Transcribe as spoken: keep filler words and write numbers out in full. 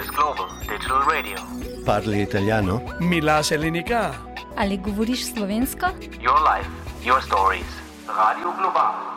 S Global Digital Radio. Parli italiano? Mi lascia l'unica. Ali govoriš slovensko? Your life, your stories. Radio Global.